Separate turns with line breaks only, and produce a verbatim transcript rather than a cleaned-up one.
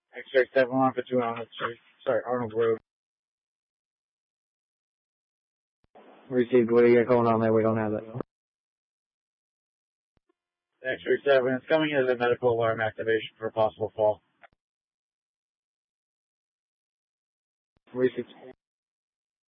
X-ray seven one for two Arnold Street. Sorry, Arnold Road.
Received. What do you got going on there? We don't have that.
X-ray seven, it's coming as a medical alarm activation for a possible fall.
Received.